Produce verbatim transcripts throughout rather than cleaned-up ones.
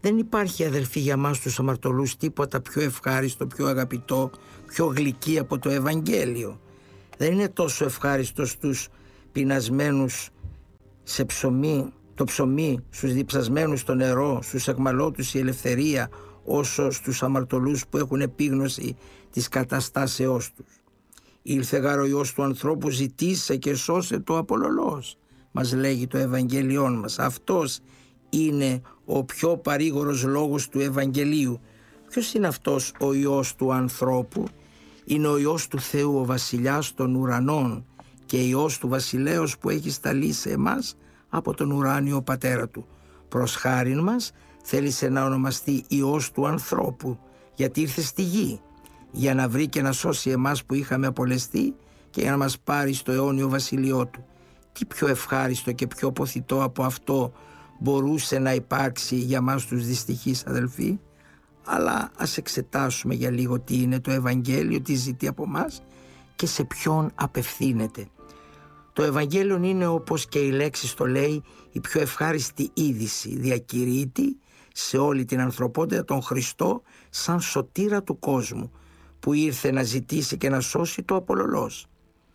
Δεν υπάρχει, αδελφοί, για μας τους αμαρτωλούς τίποτα πιο ευχάριστο, πιο αγαπητό, πιο γλυκύ από το Ευαγγέλιο. Δεν είναι τόσο ευχάριστο στους πεινασμένους σε ψωμί, το ψωμί, στους διψασμένους στο νερό, στους αιχμαλώτους η ελευθερία, όσο στους αμαρτωλούς που έχουν επίγνωση της καταστάσεώς τους. Ήλθε γάρ ο Υιός του ανθρώπου, ζητήσε και σώσε το απολωλός, μας λέγει το Ευαγγέλιόν μας. Αυτός είναι ο πιο παρήγορος λόγος του Ευαγγελίου. Ποιος είναι αυτός ο Υιός του ανθρώπου? Είναι ο Υιός του Θεού, ο βασιλιάς των ουρανών και Υιός του βασιλέως που έχει σταλεί σε εμάς από τον ουράνιο πατέρα του. Προς χάριν μας θέλησε να ονομαστεί Υιός του ανθρώπου, γιατί ήρθε στη γη για να βρει και να σώσει εμάς που είχαμε απολεστεί και για να μας πάρει στο αιώνιο βασιλειό του. Τι πιο ευχάριστο και πιο ποθητό από αυτό μπορούσε να υπάρξει για μας τους δυστυχείς, αδελφοί? Αλλά ας εξετάσουμε για λίγο τι είναι το Ευαγγέλιο, τι ζητεί από μας και σε ποιον απευθύνεται. Το Ευαγγέλιο είναι, όπως και η λέξη το λέει, η πιο ευχάριστη είδηση. Διακηρύττει σε όλη την ανθρωπότητα τον Χριστό σαν σωτήρα του κόσμου, που ήρθε να ζητήσει και να σώσει το απολωλός.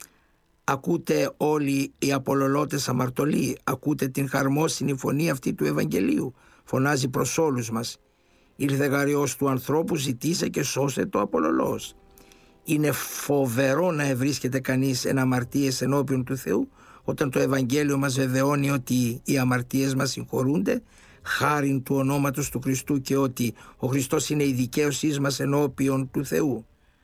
Ακούτε όλοι οι απολωλώτες αμαρτωλοί, ακούτε την χαρμόσυνη φωνή αυτή του Ευαγγελίου. Φωνάζει προς όλους μας. Ήρθε γάρ Υιός του ανθρώπου, ζητήσε και σώσε το απολωλός. Είναι φοβερό να ευρίσκεται κανείς εν αμαρτίες ενώπιον του Θεού, όταν το Ευαγγέλιο μας βεβαιώνει ότι οι αμαρτίες μας συγχωρούνται χάριν του ονόματος του Χριστού και ότι ο Χριστός είναι η δικαίωσή μας ενώπιον του Θεού.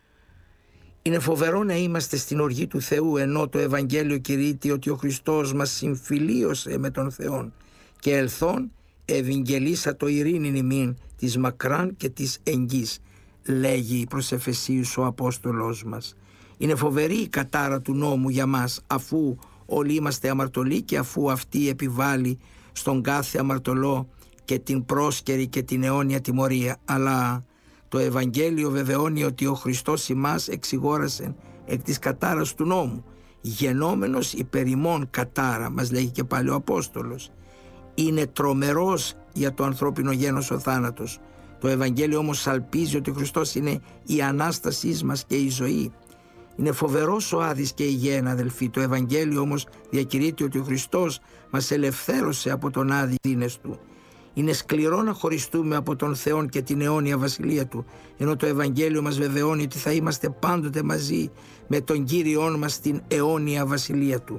Είναι φοβερό να είμαστε στην οργή του Θεού, ενώ το Ευαγγέλιο κηρύττει ότι ο Χριστός μας συμφιλίωσε με τον Θεόν και ελθόν ευηγγελίσα το ειρήνην ημίν της μακράν και της εγγύς, λέγει προς Εφεσίους ο Απόστολος μας. Είναι φοβερή η κατάρα του νόμου για μας, αφού όλοι είμαστε αμαρτωλοί και αφού αυτή επιβάλλει στον κάθε αμαρτωλό και την πρόσκαιρη και την αιώνια τιμωρία. Αλλά το Ευαγγέλιο βεβαιώνει ότι ο Χριστός ημάς εξηγόρασε εκ της κατάρας του νόμου, γενόμενος υπερ ημών κατάρα, μας λέγει και πάλι ο Απόστολος. Είναι τρομερός για το ανθρώπινο γένος ο θάνατος. Το Ευαγγέλιο όμως σαλπίζει ότι ο Χριστός είναι η Ανάστασή μας και η ζωή. Είναι φοβερός ο Άδης και η γέννα, αδελφοί. Το Ευαγγέλιο όμως διακηρύττει ότι ο Χριστός μας ελευθέρωσε από τον Άδη δίνες του. Είναι σκληρό να χωριστούμε από τον Θεό και την αιώνια βασιλεία του, ενώ το Ευαγγέλιο μας βεβαιώνει ότι θα είμαστε πάντοτε μαζί με τον Κύριόν μας στην αιώνια βασιλεία του.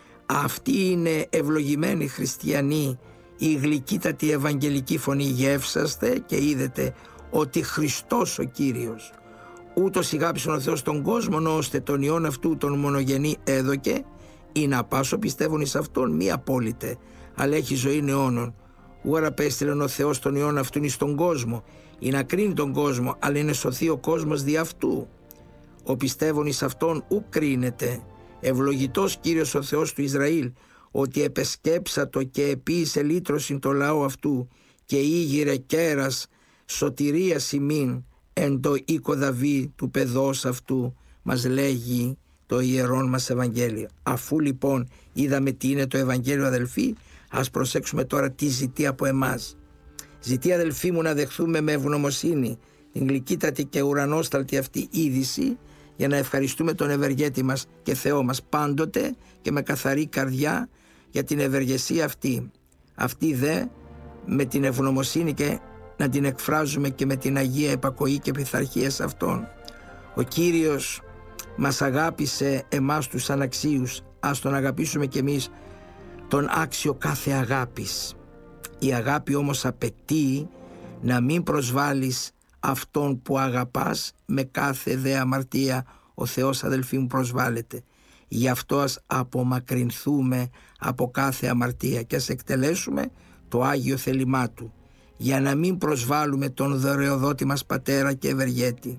Αυτοί είναι ευλογημένοι χριστιανοί, η γλυκύτατη ευαγγελική φωνή. Γεύσαστε και είδετε ότι Χριστός ο Κύριος. Ούτως ηγάπησε ο Θεός τον κόσμο, ώστε τον Υιόν αυτού τον μονογενή έδωκε, ή να πάσω πιστεύουν εις αυτόν μη απόλυτε, αλλά έχει ζωή αιώνων. Ούρα απέστειλεν ο Θεός τον Υιόν αυτόν εις τον κόσμο, ή να κρίνει τον κόσμο, αλλά είναι σωθεί ο κόσμος δι' αυτού. Ο πιστεύων εις αυτόν ου κρίνεται. Ευλογητός Κύριος ο Θεός του Ισραήλ, ότι επεσκέψατο και επίησε λύτρωσιν το λαό αυτού και ήγηρε κέρας σωτηρίας ημίν εν το οίκο Δαβί του παιδός αυτού, μας λέγει το ιερόν μας Ευαγγέλιο. Αφού λοιπόν είδαμε τι είναι το Ευαγγέλιο, αδελφοί, ας προσέξουμε τώρα τι ζητεί από εμάς. Ζητεί, αδελφοί μου, να δεχθούμε με ευγνωμοσύνη την γλυκύτατη και ουρανόσταλτη αυτή είδηση, για να ευχαριστούμε τον ευεργέτη μας και Θεό μας πάντοτε και με καθαρή καρδιά για την ευεργεσία αυτή. Αυτή δε με την ευγνωμοσύνη και να την εκφράζουμε και με την Αγία επακοή και πειθαρχία σε Αυτόν. Ο Κύριος μας αγάπησε εμάς τους αναξίους, ας τον αγαπήσουμε κι εμείς τον άξιο κάθε αγάπης. Η αγάπη όμως απαιτεί να μην προσβάλλεις αυτόν που αγαπάς, με κάθε δε αμαρτία ο Θεός, αδελφοί μου, προσβάλλεται. Γι' αυτό ας απομακρυνθούμε από κάθε αμαρτία και ας εκτελέσουμε το Άγιο θέλημά Του, για να μην προσβάλλουμε τον δωρεοδότη μας Πατέρα και Ευεργέτη.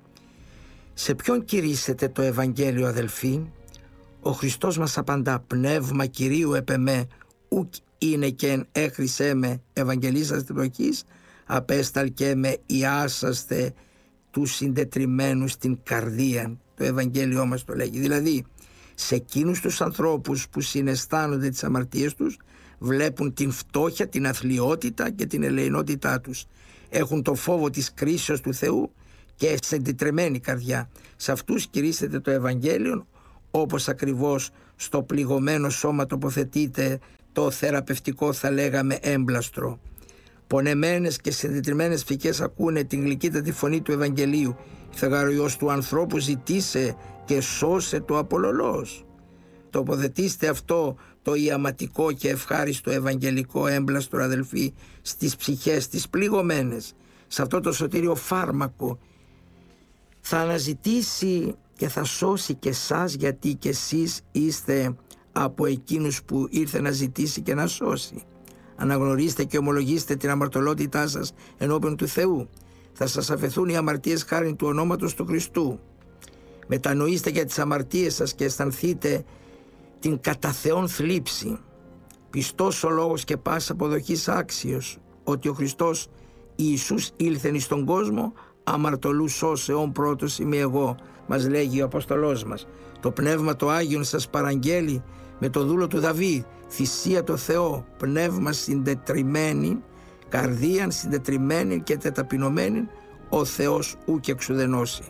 Σε ποιον κηρύσσεται το Ευαγγέλιο, αδελφοί? Ο Χριστός μας απαντά: πνεύμα Κυρίου επ' εμέ, ουκ είναι κεν έχρισέ με ευαγγελίσαστε προχής, απέσταλκε με ιάσαστε τους συντετριμένους στην καρδία. Το Ευαγγέλιό μας το λέγει. Δηλαδή, σε εκείνους τους ανθρώπους που συναισθάνονται τις αμαρτίες τους, βλέπουν την φτώχεια, την αθλιότητα και την ελεηνότητά τους. Έχουν το φόβο της κρίσεως του Θεού και συντετρεμένη καρδιά. Σε αυτούς κηρύσσεται το Ευαγγέλιο, όπως ακριβώς στο πληγωμένο σώμα τοποθετείται το θεραπευτικό, θα λέγαμε, έμπλαστρο. Πονεμένες και συντετριμμένες ψυχές ακούνε την γλυκύτατη φωνή του Ευαγγελίου. «Ήρθε ο Υιός του ανθρώπου, ζητήσε και σώσε το απολωλός». Τοποθετήστε αυτό το ιαματικό και ευχάριστο ευαγγελικό έμπλαστρο, αδελφοί, στις ψυχές τις πληγωμένες. Σε αυτό το σωτήριο φάρμακο θα αναζητήσει και θα σώσει και εσάς, γιατί και εσείς είστε από εκείνους που ήρθε να ζητήσει και να σώσει. Αναγνωρίστε και ομολογήστε την αμαρτωλότητά σας ενώπιον του Θεού. Θα σας αφαιθούν οι αμαρτίες χάριν του ονόματος του Χριστού. Μετανοήστε για τις αμαρτίες σας και αισθανθείτε την κατά Θεόν θλίψη. Πιστός ο λόγος και πας αποδοχής άξιος, ότι ο Χριστός Ιησούς ήλθεν εις τον κόσμο, αμαρτωλούς σώσεων πρώτος είμαι εγώ, μας λέγει ο Απόστολός μας. Το Πνεύμα το Άγιον σας παραγγέλει με το δούλο του Δαβίδ, θυσία το Θεό, πνεύμα συντετριμένη, καρδίαν συντετριμένη και τεταπεινωμένη, ο Θεός ούκ εξουδενώσει.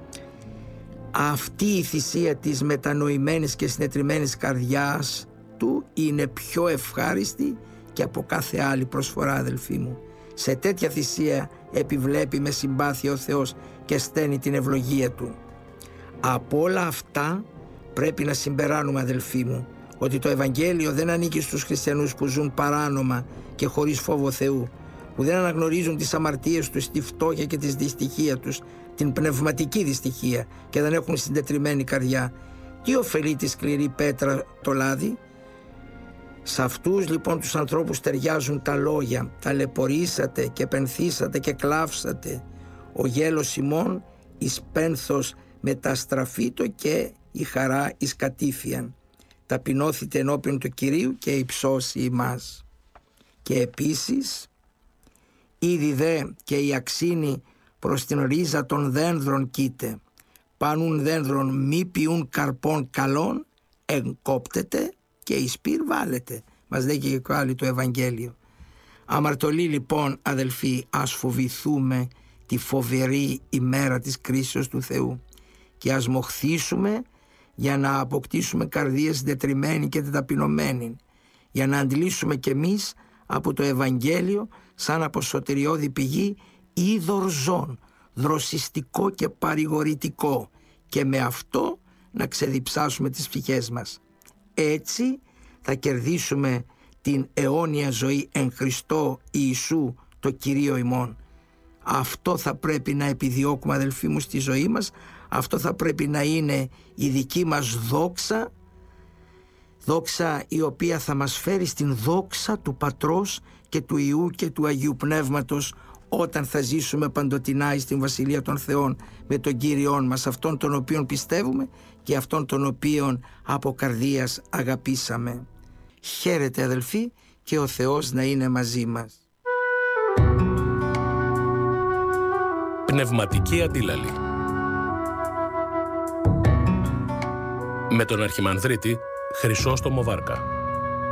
Αυτή η θυσία της μετανοημένης και συνετριμμένης καρδιάς του είναι πιο ευχάριστη και από κάθε άλλη προσφορά, αδελφοί μου. Σε τέτοια θυσία επιβλέπει με συμπάθεια ο Θεός και στέλνει την ευλογία Του. Από όλα αυτά πρέπει να συμπεράνουμε, αδελφοί μου, ότι το Ευαγγέλιο δεν ανήκει στους χριστιανούς που ζουν παράνομα και χωρίς φόβο Θεού, που δεν αναγνωρίζουν τις αμαρτίες τους, τη φτώχεια και τη δυστυχία τους, την πνευματική δυστυχία, και δεν έχουν συντετριμένη καρδιά. Τι ωφελεί τη σκληρή πέτρα το λάδι? Σε αυτούς λοιπόν τους ανθρώπους ταιριάζουν τα λόγια «ταλαιπωρήσατε και πενθήσατε και κλάψατε, ο γέλος ημών εις πένθος μεταστραφήτω και η χαρά εις κατήφιαν. Ταπεινώθητε ενώπιον του Κυρίου και υψώσει ημάς». Και επίσης «ήδη δε και η αξίνη προς την ρίζα των δένδρων κοίτε, πάνουν δένδρων μη ποιούν καρπών καλών, εγκόπτεται και εις πυρ βάλετε», μας λέγει και άλλο το Ευαγγέλιο. Αμαρτωλοί λοιπόν, αδελφοί, ας φοβηθούμε τη φοβερή ημέρα της κρίσεως του Θεού και ας μοχθήσουμε για να αποκτήσουμε καρδίες συντετριμμένη και ταπεινωμένη, για να αντλήσουμε κι εμείς από το Ευαγγέλιο σαν από σωτηριώδη πηγή είδωρ ζών, δροσιστικό και παρηγορητικό, και με αυτό να ξεδιψάσουμε τις ψυχές μας. Έτσι θα κερδίσουμε την αιώνια ζωή εν Χριστώ Ιησού το Κυρίο ημών. Αυτό θα πρέπει να επιδιώκουμε, αδελφοί μου, στη ζωή μας. Αυτό θα πρέπει να είναι η δική μας δόξα, δόξα η οποία θα μας φέρει στην δόξα του Πατρός και του Υιού και του Αγίου Πνεύματος, όταν θα ζήσουμε παντοτινά στην Βασιλεία των Θεών με τον Κύριόν μας, αυτόν τον οποίον πιστεύουμε και αυτόν τον οποίον από καρδίας αγαπήσαμε. Χαίρετε, αδελφοί, και ο Θεός να είναι μαζί μας. Πνευματική αντίλαλη με τον Αρχιμανδρίτη Χρυσόστομο Βάρκα.